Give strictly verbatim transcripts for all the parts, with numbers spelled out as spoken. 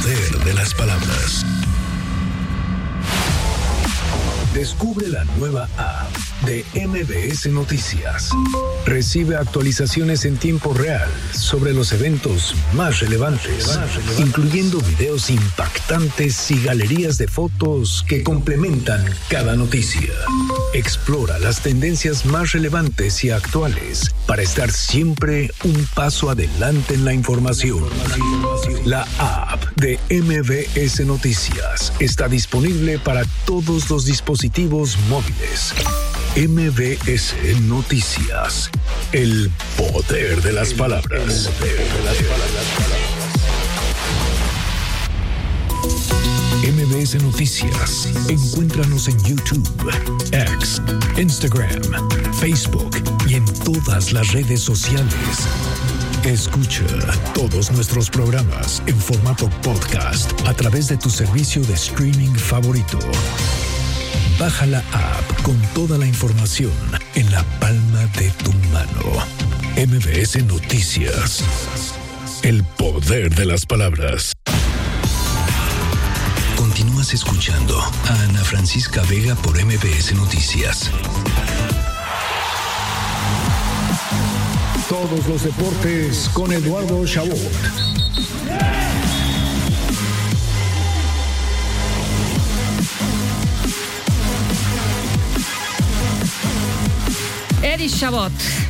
poder de las palabras. Descubre la nueva app de M B S Noticias. Recibe actualizaciones en tiempo real sobre los eventos más relevantes, más relevantes, incluyendo videos impactantes y galerías de fotos que complementan cada noticia. Explora las tendencias más relevantes y actuales para estar siempre un paso adelante en la información. La app de M B S Noticias está disponible para todos los dispositivos móviles. M B S Noticias. El poder de las palabras. El poder de las palabras. M B S Noticias. Encuéntranos en YouTube, X, Instagram, Facebook y en todas las redes sociales. Escucha todos nuestros programas en formato podcast a través de tu servicio de streaming favorito. Baja la app con toda la información en la palma de tu mano. M B S Noticias. El poder de las palabras. Continúas escuchando a Ana Francisca Vega por M B S Noticias. Todos los deportes con Eduardo Chabot. Eddie Chabot.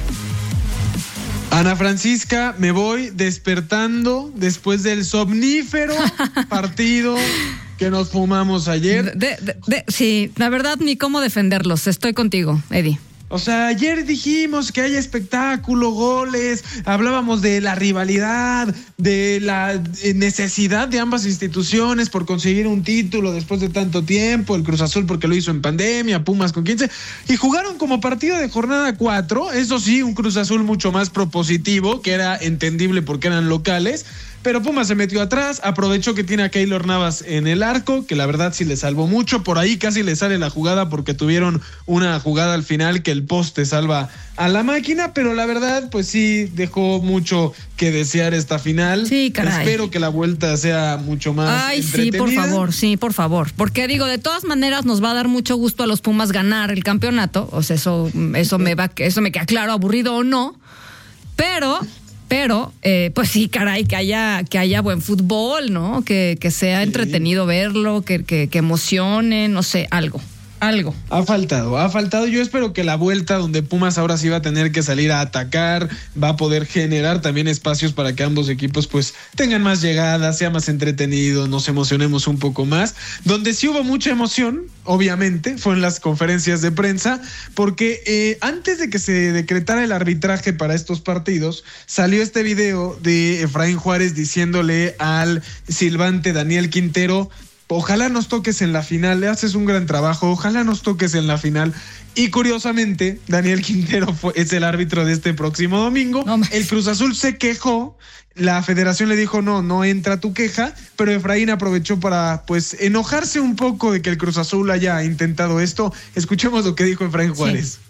Ana Francisca, me voy despertando después del somnífero partido que nos fumamos ayer. De, de, de, sí, la verdad ni cómo defenderlos. Estoy contigo, Eddie. O sea, ayer dijimos que haya espectáculo, goles, hablábamos de la rivalidad, de la necesidad de ambas instituciones por conseguir un título después de tanto tiempo, el Cruz Azul porque lo hizo en pandemia, Pumas con quince, y jugaron como partido de jornada cuatro, eso sí, un Cruz Azul mucho más propositivo, que era entendible porque eran locales, pero Pumas se metió atrás, aprovechó que tiene a Keylor Navas en el arco, que la verdad sí le salvó mucho, por ahí casi le sale la jugada porque tuvieron una jugada al final que el poste salva a la máquina, pero la verdad pues sí dejó mucho que desear esta final. Sí, caray. Espero que la vuelta sea mucho más Ay, entretenida. sí, por favor, sí, por favor, porque digo, de todas maneras nos va a dar mucho gusto a los Pumas ganar el campeonato, o sea, eso, eso me va, eso me queda claro, aburrido o no, pero... Pero, eh, pues sí, caray, que haya, que haya buen fútbol, ¿no? Que, que sea sí. entretenido verlo, que, que, que emocione, no sé, algo. Algo. Ha faltado, ha faltado. Yo espero que la vuelta donde Pumas ahora sí va a tener que salir a atacar, va a poder generar también espacios para que ambos equipos pues tengan más llegadas, sea más entretenido, nos emocionemos un poco más. Donde sí hubo mucha emoción, obviamente, fue en las conferencias de prensa, porque eh, antes de que se decretara el arbitraje para estos partidos, salió este video de Efraín Juárez diciéndole al silbante Daniel Quintero: ojalá nos toques en la final, le haces un gran trabajo, ojalá nos toques en la final. Y curiosamente, Daniel Quintero fue, es el árbitro de este próximo domingo. No, el Cruz Azul se quejó, la federación le dijo no, no entra tu queja, pero Efraín aprovechó para pues enojarse un poco de que el Cruz Azul haya intentado esto. Escuchemos lo que dijo Efraín Juárez. Sí.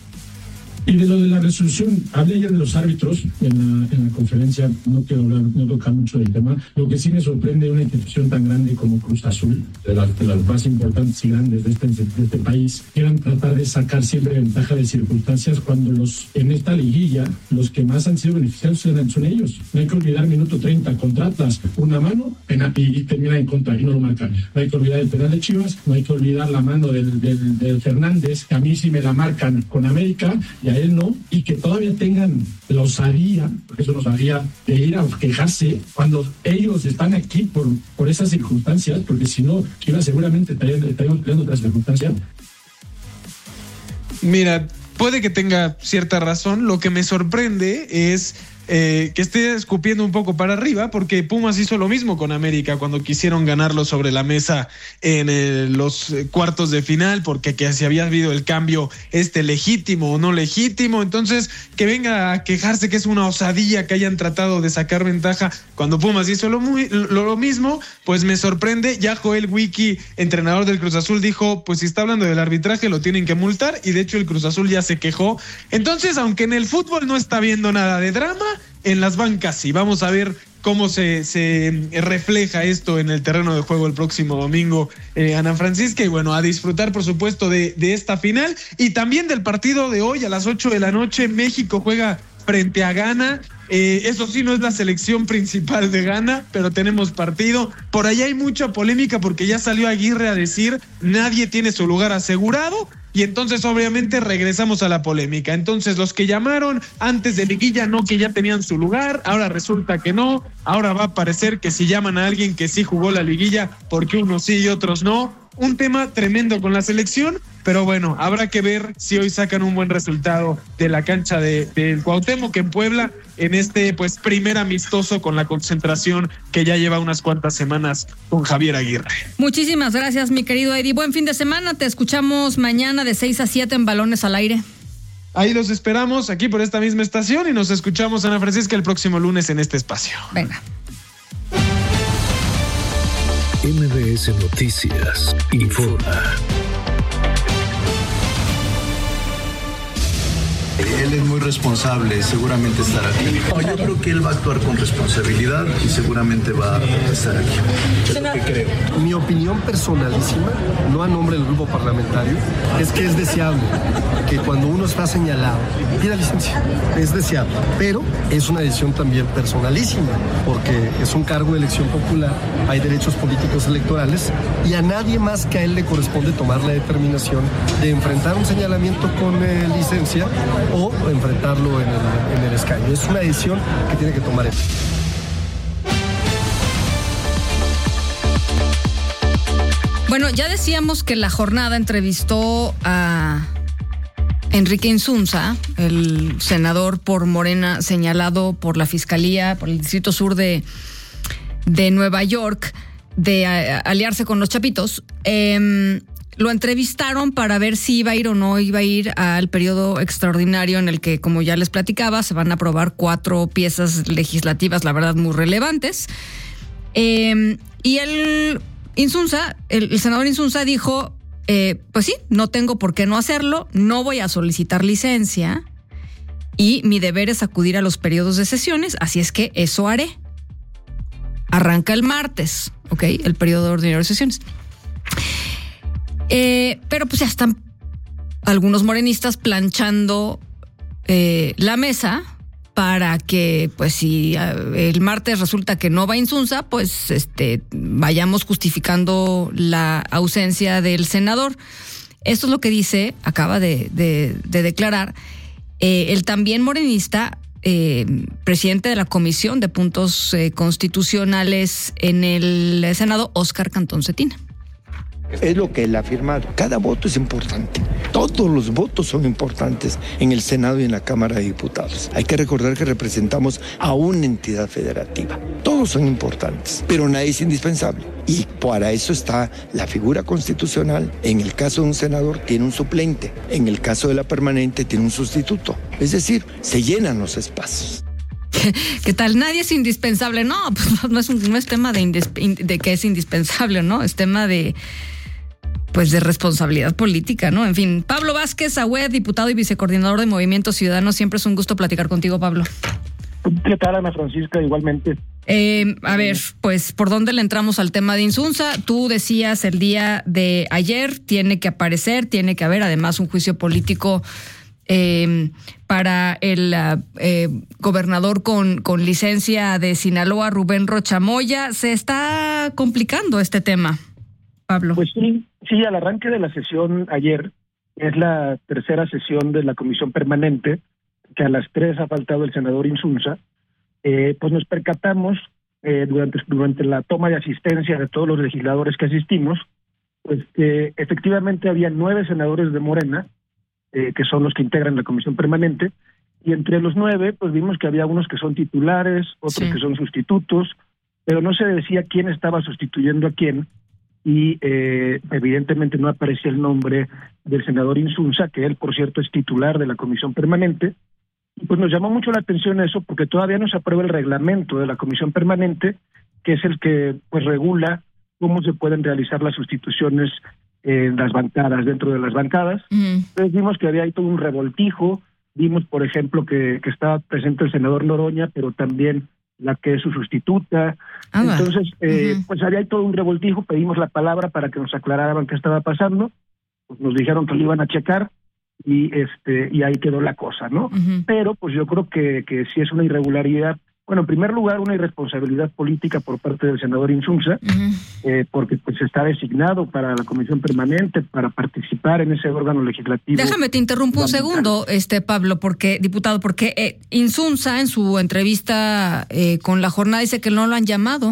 Y de lo de la resolución, hablé ayer de los árbitros en la, en la conferencia, no quiero hablar, no tocar mucho del tema. Lo que sí me sorprende de una institución tan grande como Cruz Azul, de las, de las más importantes y grandes de este, de este país, quieran tratar de sacar siempre ventaja de circunstancias cuando los en esta liguilla los que más han sido beneficiados son, son ellos. No hay que olvidar minuto treinta, contratas una mano penal, y, y termina en contra y no lo marcan. No hay que olvidar el penal de Chivas, no hay que olvidar la mano del, del, del Fernández, que a mí sí me la marcan con América y a él no, y que todavía tengan la osadía, porque eso nos haría de ir a quejarse cuando ellos están aquí por, por esas circunstancias, porque si no, Chivas seguramente estaríamos peleando otras circunstancias. Mira, puede que tenga cierta razón, lo que me sorprende es Eh, que esté escupiendo un poco para arriba, porque Pumas hizo lo mismo con América cuando quisieron ganarlo sobre la mesa en eh, los cuartos de final, porque que si había habido el cambio este legítimo o no legítimo. Entonces que venga a quejarse que es una osadía que hayan tratado de sacar ventaja cuando Pumas hizo lo, muy, lo, lo mismo, pues me sorprende. Ya Joel Wiki, entrenador del Cruz Azul, dijo pues si está hablando del arbitraje lo tienen que multar, y de hecho el Cruz Azul ya se quejó. Entonces, aunque en el fútbol no está viendo nada de drama, en las bancas sí, vamos a ver cómo se, se refleja esto en el terreno de juego el próximo domingo, eh, Ana Francisca. Y bueno, a disfrutar, por supuesto, de, de esta final y también del partido de hoy a las ocho de la noche. México juega frente a Ghana. Eh, eso sí, no es la selección principal de Ghana, pero tenemos partido. Por allá hay mucha polémica porque ya salió Aguirre a decir nadie tiene su lugar asegurado. Y entonces obviamente regresamos a la polémica. Entonces los que llamaron antes de liguilla no, que ya tenían su lugar, ahora resulta que no, ahora va a parecer que si llaman a alguien que sí jugó la liguilla, porque unos sí y otros no. Un tema tremendo con la selección, pero bueno, habrá que ver si hoy sacan un buen resultado de la cancha de, del Cuauhtémoc en Puebla en este pues primer amistoso con la concentración que ya lleva unas cuantas semanas con Javier Aguirre. Muchísimas gracias, mi querido Eddie. Buen fin de semana, te escuchamos mañana de seis a siete en Balones al Aire. Ahí los esperamos aquí por esta misma estación y nos escuchamos, Ana Francisca, el próximo lunes en este espacio. Venga. M B S Noticias informa. Él es muy responsable, seguramente estará aquí. No, yo creo que él va a actuar con responsabilidad y seguramente va a estar aquí. Es lo que creo. Mi opinión personalísima, no a nombre del grupo parlamentario, es que es deseable que cuando uno está señalado pida licencia. Es deseable, pero es una decisión también personalísima, porque es un cargo de elección popular, hay derechos políticos electorales y a nadie más que a él le corresponde tomar la determinación de enfrentar un señalamiento con eh, licencia o enfrentarlo en el, en el escaño. Es una decisión que tiene que tomar él. Bueno, ya decíamos que la jornada entrevistó a Enrique Insunza, el senador por Morena señalado por la Fiscalía, por el Distrito Sur de, de Nueva York, de a, aliarse con los Chapitos. Eh, Lo entrevistaron para ver si iba a ir o no iba a ir al periodo extraordinario en el que, como ya les platicaba, se van a aprobar cuatro piezas legislativas, la verdad, muy relevantes. Eh, y el Insunza, el, el senador Insunza dijo, eh, pues sí, no tengo por qué no hacerlo, no voy a solicitar licencia y mi deber es acudir a los periodos de sesiones, así es que eso haré. Arranca el martes, ¿ok? El periodo ordinario de sesiones. Eh, pero pues ya están algunos morenistas planchando eh, la mesa para que, pues si el martes resulta que no va Insunza, pues este vayamos justificando la ausencia del senador. Esto es lo que dice, acaba de, de, de declarar eh, el también morenista eh, presidente de la Comisión de Puntos eh, Constitucionales en el Senado, Óscar Cantón Cetina. Es lo que él ha afirmado. Cada voto es importante. Todos los votos son importantes en el Senado y en la Cámara de Diputados. Hay que recordar que representamos a una entidad federativa. Todos son importantes, pero nadie es indispensable. Y para eso está la figura constitucional. En el caso de un senador tiene un suplente. En el caso de la permanente tiene un sustituto. Es decir, se llenan los espacios. ¿Qué tal? Nadie es indispensable. No, pues no es, un, no es tema de, indisp- de que es indispensable, ¿no? Es tema de... pues de responsabilidad política, ¿no? En fin, Pablo Vázquez Agüed, diputado y vicecoordinador de Movimiento Ciudadano. Siempre es un gusto platicar contigo, Pablo. ¿Qué tal, Ana Francisca? Igualmente. Eh, a ver, pues, ¿por dónde le entramos al tema de Insunza? Tú decías el día de ayer, tiene que aparecer, tiene que haber además un juicio político eh, para el eh, gobernador con, con licencia de Sinaloa, Rubén Rocha Moya. Se está complicando este tema, Pablo. Pues sí, sí, al arranque de la sesión ayer, es la tercera sesión de la comisión permanente, que a las tres ha faltado el senador Insunza, eh, pues nos percatamos eh, durante, durante la toma de asistencia de todos los legisladores que asistimos, pues que efectivamente había nueve senadores de Morena, eh, que son los que integran la comisión permanente, y entre los nueve, pues vimos que había unos que son titulares, otros sí. que son sustitutos, pero no se decía quién estaba sustituyendo a quién, y eh, evidentemente no aparecía el nombre del senador Insunza, que él, por cierto, es titular de la comisión permanente. Y pues nos llamó mucho la atención eso, porque todavía no se aprueba el reglamento de la comisión permanente, que es el que pues regula cómo se pueden realizar las sustituciones en las bancadas, dentro de las bancadas. Uh-huh. Entonces vimos que había ahí todo un revoltijo, vimos, por ejemplo, que, que estaba presente el senador Noroña, pero también la que es su sustituta. Ah, Entonces, eh, uh-huh. pues había todo un revoltijo, pedimos la palabra para que nos aclararan qué estaba pasando, pues nos dijeron que lo iban a checar y este y ahí quedó la cosa, ¿no? Uh-huh. Pero pues yo creo que, que sí es una irregularidad. Bueno, en primer lugar, una irresponsabilidad política por parte del senador Insunza, Uh-huh. eh, porque pues está designado para la comisión permanente, para participar en ese órgano legislativo. Déjame te interrumpo un segundo, este Pablo, porque diputado, porque eh, Insunza en su entrevista eh, con La Jornada dice que no lo han llamado.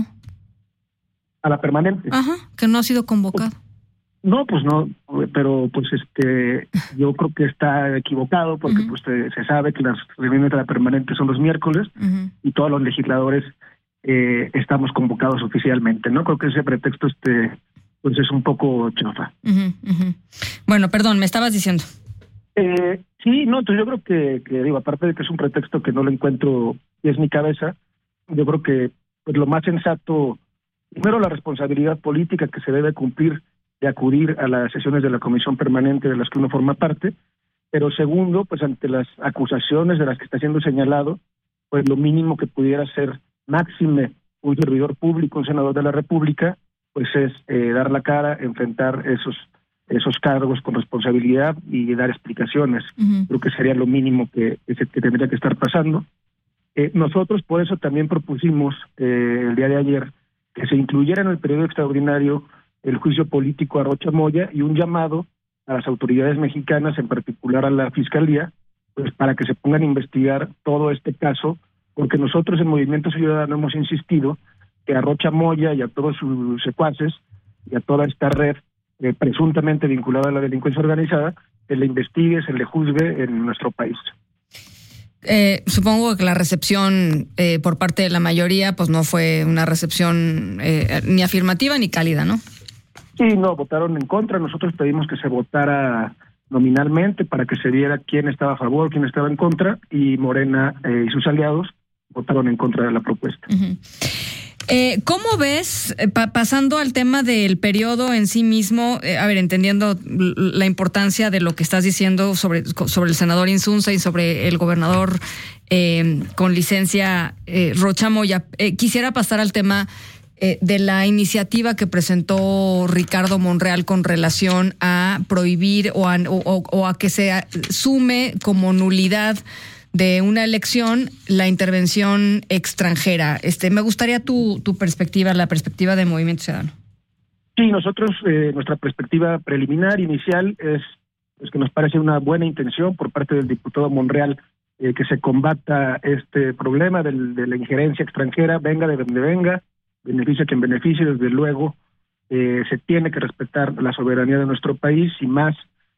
A la permanente. Ajá, que no ha sido convocado. No, pues no, pero pues este, yo creo que está equivocado porque uh-huh. pues se, se sabe que las reuniones de la permanente son los miércoles uh-huh. y todos los legisladores eh, estamos convocados oficialmente, ¿no? Creo que ese pretexto este pues es un poco chafa. Uh-huh, uh-huh. Bueno, perdón, me estabas diciendo. Eh, sí, no, entonces yo creo que, que digo, aparte de que es un pretexto que no lo encuentro y es mi cabeza, yo creo que pues lo más sensato, primero la responsabilidad política que se debe cumplir de acudir a las sesiones de la comisión permanente de las que uno forma parte, pero segundo, pues ante las acusaciones de las que está siendo señalado, pues lo mínimo que pudiera ser máxime un servidor público, un senador de la República, pues es eh, dar la cara, enfrentar esos esos cargos con responsabilidad y dar explicaciones. Uh-huh. Creo que sería lo mínimo que, que, se, que tendría que estar pasando. Eh, nosotros por eso también propusimos eh, el día de ayer que se incluyera en el periodo extraordinario el juicio político a Rocha Moya y un llamado a las autoridades mexicanas, en particular a la Fiscalía, pues para que se pongan a investigar todo este caso, porque nosotros en Movimiento Ciudadano hemos insistido que a Rocha Moya y a todos sus secuaces y a toda esta red eh, presuntamente vinculada a la delincuencia organizada, se le investigue, se le juzgue en nuestro país. Eh, supongo que la recepción eh, por parte de la mayoría pues no fue una recepción eh, ni afirmativa ni cálida, ¿no? Sí, no, votaron en contra. Nosotros pedimos que se votara nominalmente para que se viera quién estaba a favor, quién estaba en contra, y Morena eh, y sus aliados votaron en contra de la propuesta. Uh-huh. Eh, ¿Cómo ves, eh, pa- pasando al tema del periodo en sí mismo, eh, a ver, entendiendo la importancia de lo que estás diciendo sobre, sobre el senador Insunza y sobre el gobernador eh, con licencia eh, Rocha Moya, eh, quisiera pasar al tema eh, de la iniciativa que presentó Ricardo Monreal con relación a prohibir o a, o, o a que se sume como nulidad de una elección la intervención extranjera. Este, me gustaría tu, tu perspectiva, la perspectiva de Movimiento Ciudadano. Sí, nosotros, eh, nuestra perspectiva preliminar, inicial, es pues, que nos parece una buena intención por parte del diputado Monreal eh, que se combata este problema del, de la injerencia extranjera, venga de donde venga, beneficia quien beneficie, desde luego eh, se tiene que respetar la soberanía de nuestro país y más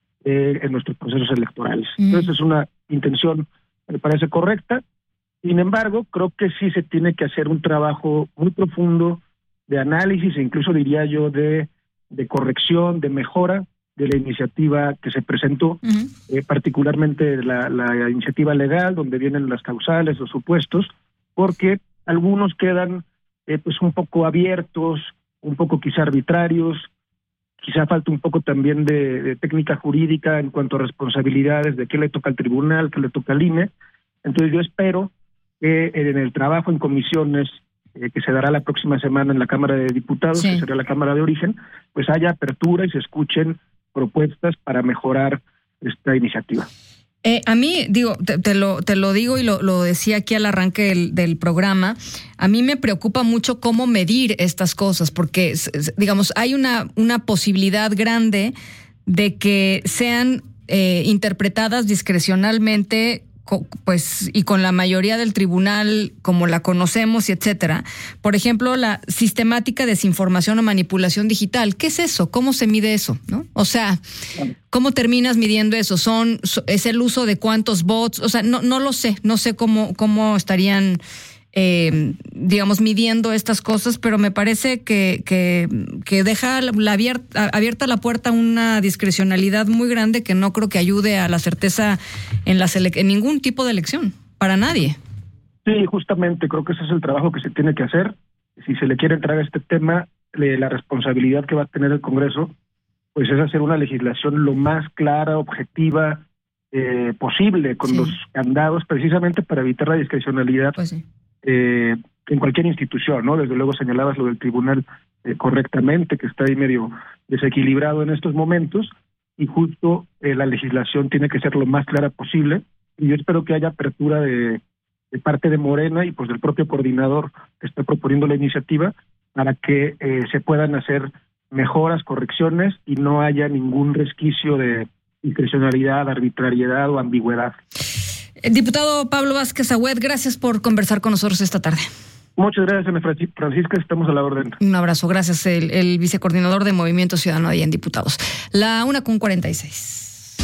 eh, en nuestros procesos electorales. Mm. Entonces es una intención, me parece correcta. Sin embargo, creo que sí se tiene que hacer un trabajo muy profundo de análisis e incluso diría yo de, de corrección, de mejora de la iniciativa que se presentó, uh-huh. eh, particularmente la, la iniciativa legal, donde vienen las causales, los supuestos, porque algunos quedan eh, pues un poco abiertos, un poco quizá arbitrarios, quizá falta un poco también de, de técnica jurídica en cuanto a responsabilidades, de qué le toca al tribunal, qué le toca al I N E. Entonces yo espero que en el trabajo en comisiones eh, que se dará la próxima semana en la Cámara de Diputados, sí. que será la Cámara de Origen, pues haya apertura y se escuchen propuestas para mejorar esta iniciativa. Eh, a mí, digo, te, te, lo, te lo digo y lo, lo decía aquí al arranque del, del programa, a mí me preocupa mucho cómo medir estas cosas, porque, digamos, hay una, una posibilidad grande de que sean eh, interpretadas discrecionalmente, pues, y con la mayoría del tribunal como la conocemos y etcétera. Por ejemplo, la sistemática desinformación o manipulación digital. ¿Qué es eso? ¿Cómo se mide eso? ¿No? O sea, ¿cómo terminas midiendo eso? ¿Son, es el uso de cuántos bots? O sea, no, no lo sé. No sé cómo, cómo estarían, eh, digamos, midiendo estas cosas, pero me parece que, que, que deja la abierta, abierta la puerta a una discrecionalidad muy grande que no creo que ayude a la certeza en, la sele- en ningún tipo de elección, para nadie. Sí, justamente creo que ese es el trabajo que se tiene que hacer. Si se le quiere entrar a este tema, le, la responsabilidad que va a tener el Congreso, pues es hacer una legislación lo más clara, objetiva eh, posible, con sí. los candados, precisamente para evitar la discrecionalidad. Pues sí. Eh, en cualquier institución, ¿no? Desde luego señalabas lo del tribunal eh, correctamente, que está ahí medio desequilibrado en estos momentos, y justo eh, la legislación tiene que ser lo más clara posible, y yo espero que haya apertura de, de parte de Morena y pues del propio coordinador que está proponiendo la iniciativa para que eh, se puedan hacer mejoras, correcciones y no haya ningún resquicio de discrecionalidad, arbitrariedad o ambigüedad. Diputado Pablo Vázquez Agüed, gracias por conversar con nosotros esta tarde. Muchas gracias, Ana Francisca, estamos a la orden. Un abrazo, gracias. El, el vicecoordinador de Movimiento Ciudadano ahí en Diputados. La una con cuarenta y seis.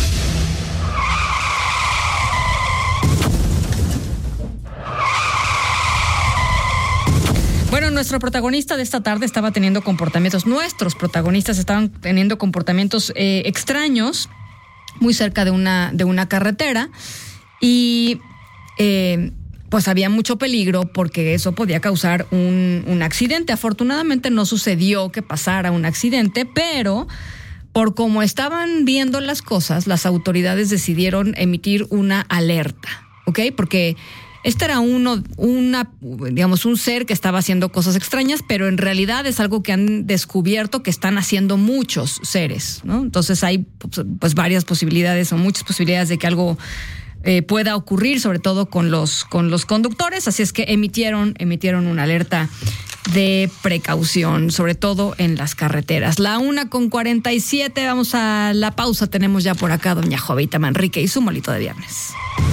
Bueno, nuestro protagonista de esta tarde estaba teniendo comportamientos, nuestros protagonistas estaban teniendo comportamientos eh, extraños muy cerca de una, de una carretera y eh, pues había mucho peligro porque eso podía causar un, un accidente. Afortunadamente no sucedió que pasara un accidente, pero por cómo estaban viendo las cosas, las autoridades decidieron emitir una alerta, ¿ok? Porque este era uno, una, digamos, un ser que estaba haciendo cosas extrañas, pero en realidad es algo que han descubierto que están haciendo muchos seres, ¿no? Entonces hay pues varias posibilidades o muchas posibilidades de que algo eh, pueda ocurrir, sobre todo con los, con los conductores. Así es que emitieron, emitieron una alerta de precaución, sobre todo en las carreteras. La una con cuarenta y siete, vamos a la pausa. Tenemos ya por acá a doña Jovita Manrique y su molito de viernes.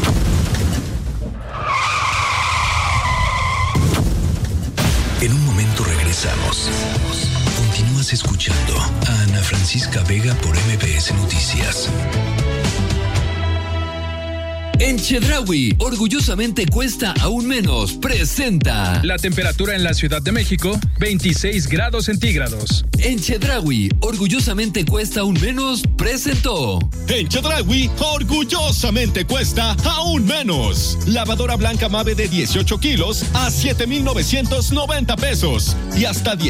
En un momento regresamos. Continúas escuchando a Ana Francisca Vega por M B S Noticias. En Chedraui, orgullosamente cuesta aún menos, presenta. La temperatura en la Ciudad de México, veintiséis grados centígrados. En Chedraui, orgullosamente cuesta aún menos, presentó. En Chedraui, orgullosamente cuesta aún menos. Lavadora blanca Mave de dieciocho kilos a siete mil novecientos noventa pesos y hasta diez